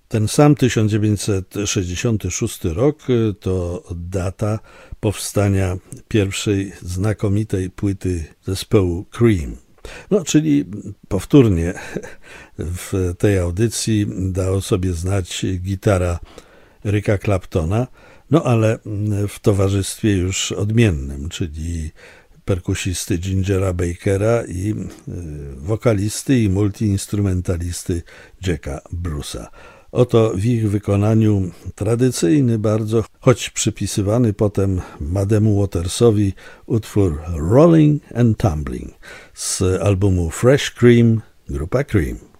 Ten sam 1966 rok to data powstania pierwszej znakomitej płyty zespołu Cream. No, czyli powtórnie w tej audycji dała sobie znać gitara Ricka Claptona, no ale w towarzystwie już odmiennym, czyli perkusisty Gingera Bakera i wokalisty i multiinstrumentalisty Jacka Bruce'a. Oto w ich wykonaniu tradycyjny bardzo, choć przypisywany potem Muddemu Watersowi utwór Rolling and Tumbling z albumu Fresh Cream, grupa Cream.